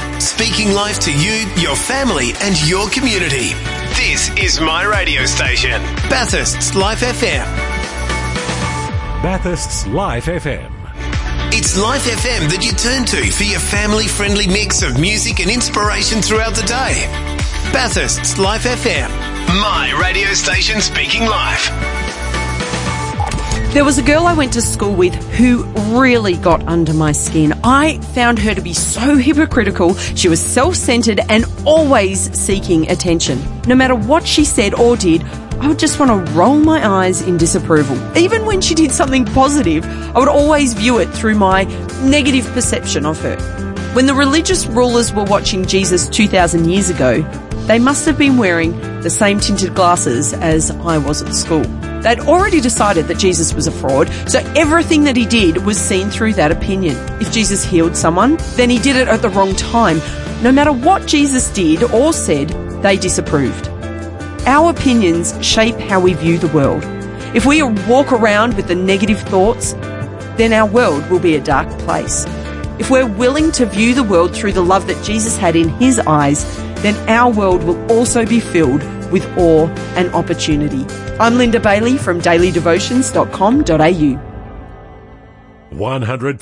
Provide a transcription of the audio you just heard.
Speaking life to you, your family and your community. This is my radio station, Bathurst's Life FM. Bathurst's Life FM. It's Life FM that you turn to for your family-friendly mix of music and inspiration throughout the day. Bathurst's Life FM. My radio station speaking life. There was a girl I went to school with who really got under my skin. I found her to be so hypocritical. She was self-centered and always seeking attention. No matter what she said or did, I would just want to roll my eyes in disapproval. Even when she did something positive, I would always view it through my negative perception of her. When the religious rulers were watching Jesus 2,000 years ago, they must have been wearing the same tinted glasses as I was at school. They'd already decided that Jesus was a fraud, so everything that he did was seen through that opinion. If Jesus healed someone, then he did it at the wrong time. No matter what Jesus did or said, they disapproved. Our opinions shape how we view the world. If we walk around with the negative thoughts, then our world will be a dark place. If we're willing to view the world through the love that Jesus had in his eyes, then our world will also be filled with awe and opportunity. I'm Linda Bailey from dailydevotions.com.au. 100.